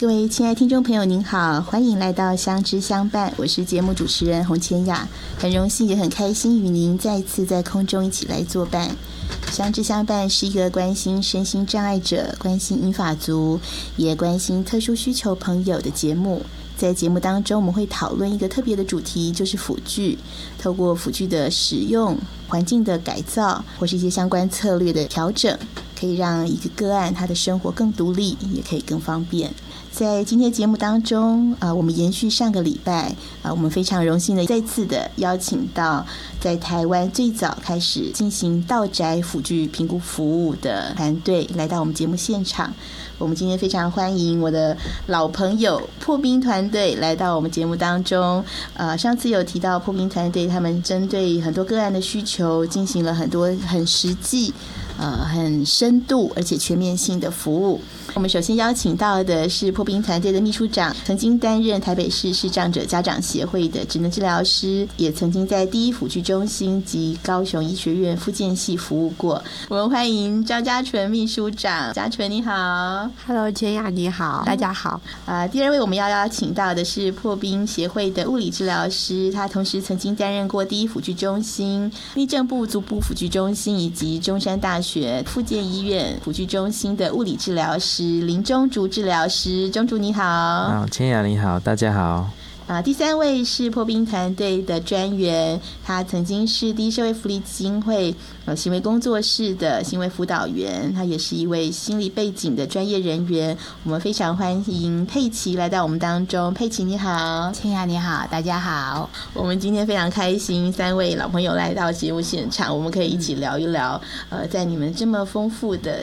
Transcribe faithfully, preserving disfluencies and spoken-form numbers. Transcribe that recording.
各位亲爱的听众朋友您好，欢迎来到相知相伴，我是节目主持人洪千雅，很荣幸也很开心与您再一次在空中一起来作伴。相知相伴是一个关心身心障碍者、关心银发族也关心特殊需求朋友的节目。在节目当中我们会讨论一个特别的主题，就是辅具，透过辅具的使用、环境的改造或是一些相关策略的调整，可以让一个个案他的生活更独立，也可以更方便。在今天节目当中、呃、我们延续上个礼拜、呃、我们非常荣幸的再次的邀请到在台湾最早开始进行到宅辅具评估服务的团队来到我们节目现场。我们今天非常欢迎我的老朋友破冰团队来到我们节目当中。呃，上次有提到破冰团队他们针对很多个案的需求进行了很多很实际呃，很深度而且全面性的服务。我们首先邀请到的是破冰团队的秘书长，曾经担任台北市视障者家长协会的职能治疗师，也曾经在第一辅具中心及高雄医学院复健系服务过。我们欢迎张家纯秘书长。家纯你好。 Hello 千雅你好，大家好、 呃、第二位我们要邀请到的是破冰协会的物理治疗师，他同时曾经担任过第一辅具中心、内政部足部辅具中心以及中山大学复健医院辅具中心的物理治疗师林中竹治疗师。中竹你好。 好，千雅你好，大家好。 啊，第三位是破冰团队的专员，他曾经是第一社会福利基金会呃行为工作室的行为辅导员，他也是一位心理背景的专业人员。我们非常欢迎佩琪来到我们当中。佩琪你好。 千雅你好，大家好。 我们今天非常开心，三位老朋友来到节目现场，我们可以一起聊一聊、呃，在你们这么丰富的